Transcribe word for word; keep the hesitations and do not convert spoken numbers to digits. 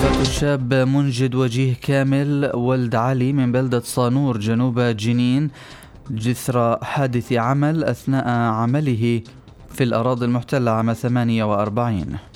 وفاة الشاب منجد وجيه كامل ولد علي من بلدة صانور جنوب جنين جثر حادث عمل أثناء عمله في الأراضي المحتلة عام ثمانية وأربعين.